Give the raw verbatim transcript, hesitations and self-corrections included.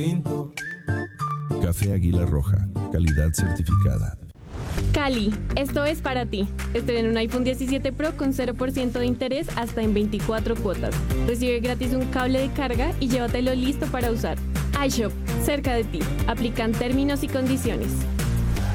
Café Águila Roja, calidad certificada. Cali, esto es para ti. Estrena un iPhone diecisiete Pro con cero por ciento de interés hasta en veinticuatro cuotas. Recibe gratis un cable de carga y llévatelo listo para usar. iShop, cerca de ti. Aplican términos y condiciones.